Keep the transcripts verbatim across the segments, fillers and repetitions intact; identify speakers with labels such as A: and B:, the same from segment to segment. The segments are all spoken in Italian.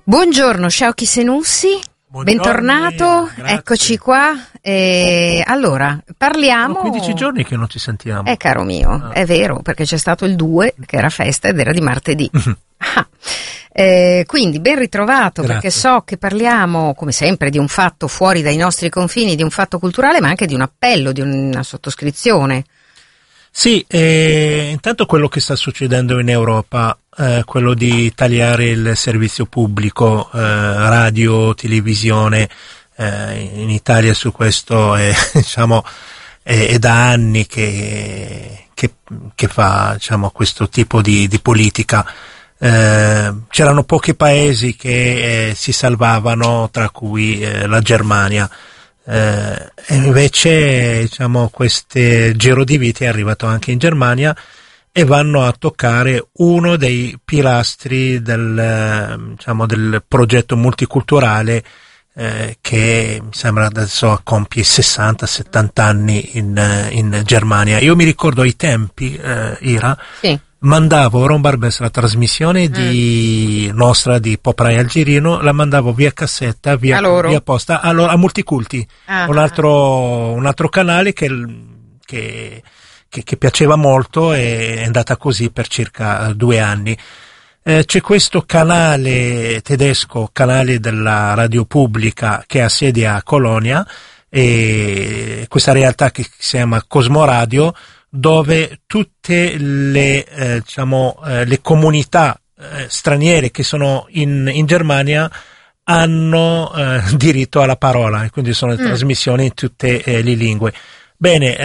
A: Buongiorno, Sciauchi Senussi,
B: Buongiorno,
A: bentornato,
B: grazie.
A: Eccoci qua. E allora, parliamo...
B: Sono quindici giorni che non ci sentiamo.
A: Eh, caro mio,
B: Ah.
A: è vero, perché c'è stato il due, che era festa ed era di martedì. Ah. Eh, quindi ben ritrovato,
B: Grazie.
A: perché so che parliamo, come sempre, di un fatto fuori dai nostri confini, di un fatto culturale, ma anche di un appello, di una sottoscrizione.
B: Sì, eh, intanto quello che sta succedendo in Europa, eh, quello di tagliare il servizio pubblico, eh, radio, televisione, eh, in Italia su questo è, diciamo, è, è da anni che, che, che fa, diciamo, questo tipo di, di politica. Eh, c'erano pochi paesi che eh, si salvavano, tra cui eh, la Germania. Eh, e invece, diciamo, questo giro di vite è arrivato anche in Germania e vanno a toccare uno dei pilastri del, diciamo, del progetto multiculturale eh, che mi sembra adesso compie sessanta settanta anni in, in Germania. Io mi ricordo ai tempi, eh, Ira,
A: Sì.
B: mandavo Ron Barbès, la trasmissione di mm. nostra di Pop Rai Algerino, la mandavo via cassetta, via, via posta, allora, a Multiculti, ah. un, altro, un altro canale che, che, che, che piaceva molto, e è andata così per circa due anni. Eh, c'è questo canale tedesco, canale della radio pubblica, che ha sede a Colonia, e questa realtà che si chiama Cosmo Radio, dove tutte le, eh, diciamo, eh, le comunità eh, straniere che sono in, in Germania hanno eh, diritto alla parola, e quindi sono mm. trasmissioni in tutte eh, le lingue. Bene,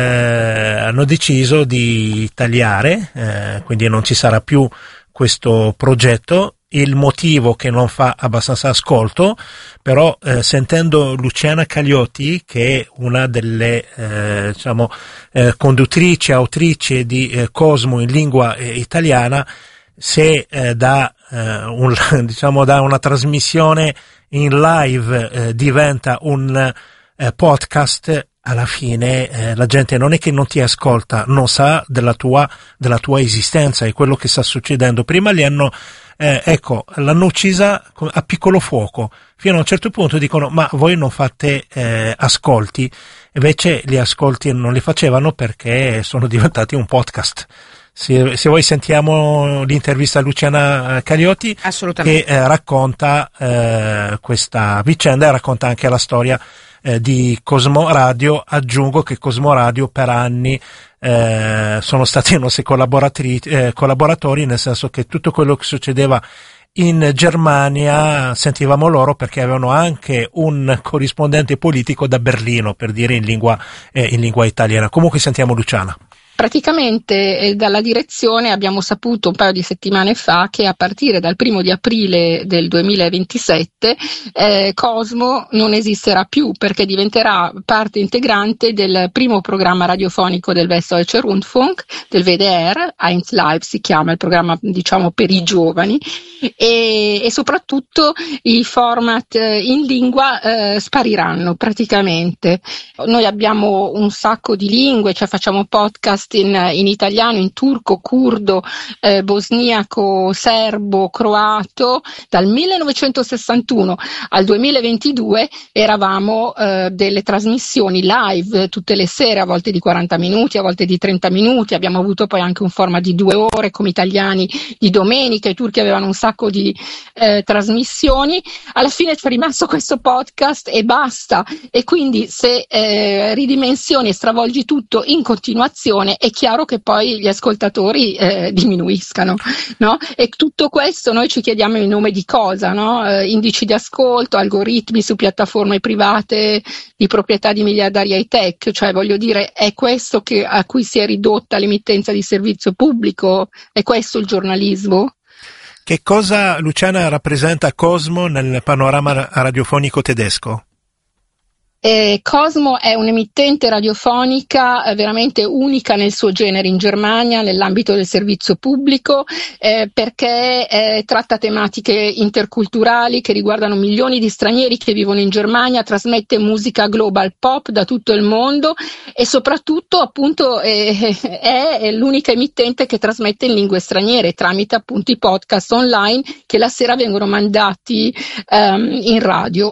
B: eh, hanno deciso di tagliare, eh, quindi non ci sarà più questo progetto. Il motivo che non fa abbastanza ascolto, però eh, sentendo Luciana Cagliotti, che è una delle eh, diciamo eh, conduttrici, autrici di eh, Cosmo in lingua eh, italiana, se eh, da eh, un, diciamo da una trasmissione in live eh, diventa un eh, podcast, alla fine eh, la gente non è che non ti ascolta, non sa della tua della tua esistenza e quello che sta succedendo. Prima li hanno Eh, ecco, l'hanno uccisa a piccolo fuoco, fino a un certo punto dicono: ma voi non fate eh, ascolti? Invece gli ascolti non li facevano perché sono diventati un podcast. Se, se voi sentiamo l'intervista a Luciana Cagliotti, che eh, racconta eh, questa vicenda e racconta anche la storia eh, di Cosmo Radio. Aggiungo che Cosmo Radio per anni Eh, sono stati i nostri collaboratori, eh, collaboratori, nel senso che tutto quello che succedeva in Germania sentivamo loro, perché avevano anche un corrispondente politico da Berlino, per dire in lingua, eh, in lingua italiana. Comunque sentiamo Luciana.
C: Praticamente eh, dalla direzione abbiamo saputo un paio di settimane fa che a partire dal primo di aprile del duemilaventisette eh, Cosmo non esisterà più, perché diventerà parte integrante del primo programma radiofonico del Westdeutscher Rundfunk, del W D R, eins Live si chiama il programma, diciamo, per i giovani, e, e soprattutto i format in lingua eh, spariranno praticamente. Noi abbiamo un sacco di lingue, cioè facciamo podcast In, in italiano, in turco, curdo, eh, bosniaco, serbo, croato. Dal millenovecentosessantuno al duemilaventidue eravamo eh, delle trasmissioni live tutte le sere, a volte di quaranta minuti, a volte di trenta minuti. Abbiamo avuto poi anche un format di due ore come italiani di domenica. I turchi avevano un sacco di eh, trasmissioni. Alla fine c'è rimasto questo podcast e basta, e quindi se eh, ridimensioni e stravolgi tutto in continuazione, è chiaro che poi gli ascoltatori eh, diminuiscano, no? E tutto questo noi ci chiediamo in nome di cosa, no? Eh, indici di ascolto, algoritmi su piattaforme private di proprietà di miliardari high tech, cioè voglio dire, è questo che, a cui si è ridotta l'emittenza di servizio pubblico? È questo il giornalismo?
B: Che cosa, Luciana, rappresenta Cosmo nel panorama radiofonico tedesco?
C: Eh, Cosmo è un'emittente radiofonica eh, veramente unica nel suo genere in Germania, nell'ambito del servizio pubblico, eh, perché eh, tratta tematiche interculturali che riguardano milioni di stranieri che vivono in Germania, trasmette musica global pop da tutto il mondo e soprattutto appunto eh, è l'unica emittente che trasmette in lingue straniere tramite appunto i podcast online che la sera vengono mandati um, in radio.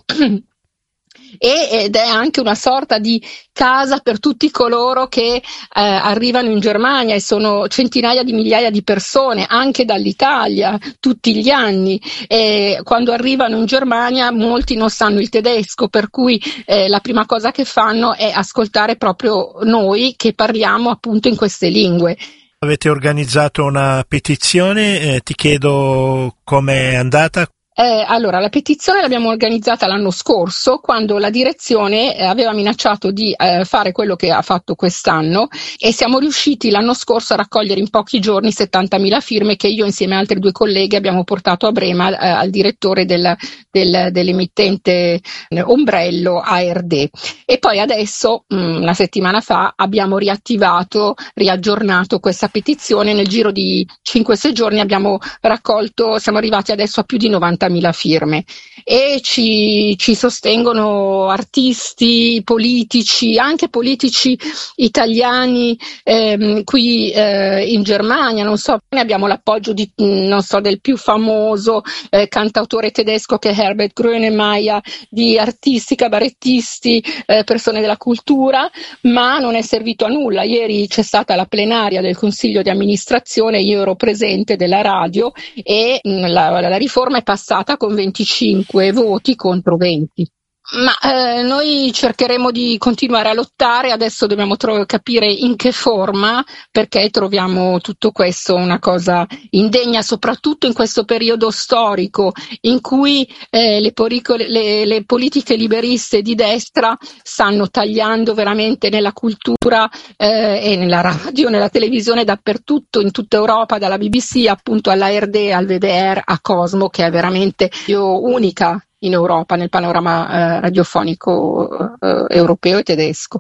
C: Ed è anche una sorta di casa per tutti coloro che eh, arrivano in Germania, e sono centinaia di migliaia di persone anche dall'Italia tutti gli anni, e quando arrivano in Germania molti non sanno il tedesco, per cui eh, la prima cosa che fanno è ascoltare proprio noi che parliamo appunto in queste lingue.
B: Avete organizzato una petizione, eh, ti chiedo com'è andata.
C: Eh, allora, la petizione l'abbiamo organizzata l'anno scorso, quando la direzione eh, aveva minacciato di eh, fare quello che ha fatto quest'anno, e siamo riusciti l'anno scorso a raccogliere in pochi giorni settantamila firme che io insieme a altri due colleghi abbiamo portato a Brema eh, al direttore del, del, dell'emittente eh, ombrello A R D. E poi adesso, mh, una settimana fa, abbiamo riattivato, riaggiornato questa petizione. Nel giro di cinque sei giorni abbiamo raccolto, siamo arrivati adesso a più di novanta mila firme, e ci, ci sostengono artisti, politici, anche politici italiani ehm, qui eh, in Germania. Non so, noi abbiamo l'appoggio di, non so, del più famoso eh, cantautore tedesco che è Herbert Grönemeyer, di artisti, cabarettisti, eh, persone della cultura, ma non è servito a nulla. Ieri c'è stata la plenaria del consiglio di amministrazione, io ero presente, della radio, e mh, la, la riforma è passata con venticinque voti contro venti. Ma eh, noi cercheremo di continuare a lottare. Adesso dobbiamo tro- capire in che forma, perché troviamo tutto questo una cosa indegna, soprattutto in questo periodo storico in cui eh, le, poricole, le, le politiche liberiste di destra stanno tagliando veramente nella cultura eh, e nella radio, nella televisione, dappertutto, in tutta Europa, dalla B B C appunto alla R D, al V D R, a Cosmo, che è veramente unica in Europa nel panorama eh, radiofonico eh, europeo e tedesco.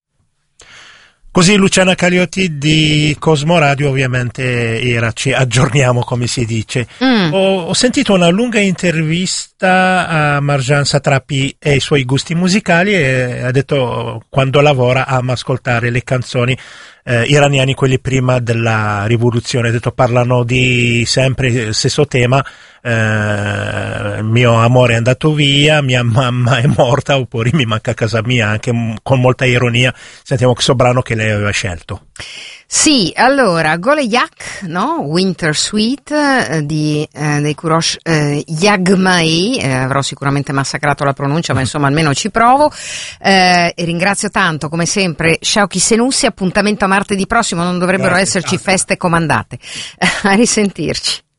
B: Così Luciana Cagliotti di Cosmo Radio, ovviamente era, ci aggiorniamo come si dice. Mm. Ho, ho sentito una lunga intervista a Marjan Satrapi e i suoi gusti musicali, e ha detto quando lavora ama ascoltare le canzoni eh, iraniani, quelli prima della rivoluzione. Ha detto parlano di sempre il stesso tema, eh, mio amore è andato via, mia mamma è morta, oppure mi manca casa mia, anche con molta ironia. Sentiamo questo brano che lei aveva scelto.
A: Sì, allora, Goleyak, no? Winter Sweet eh, di, eh, dei Kurosh eh, Yagmai, eh, avrò sicuramente massacrato la pronuncia, ma insomma almeno ci provo, eh, e ringrazio tanto come sempre Shauki Senussi. Appuntamento a martedì prossimo, non dovrebbero Grazie, esserci tanto. Feste comandate. A risentirci.